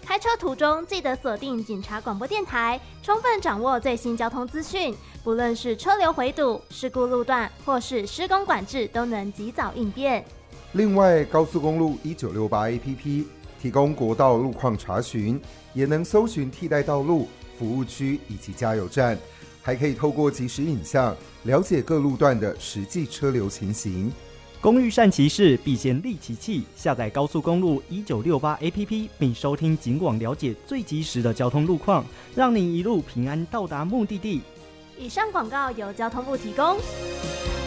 开车途中记得锁定警察广播电台，充分掌握最新交通资讯，不论是车流回堵、事故路段或是施工管制，都能及早应变。 另外，高速公路1968 APP 提供国道路况查询，也能搜寻替代道路、服务区以及加油站，还可以透过即时影像了解各路段的实际车流情形。 工欲善其事，必先利其器。下载高速公路1968 APP， 并收听警广，了解最及时的交通路况，让你一路平安到达目的地。 以上广告由交通部提供。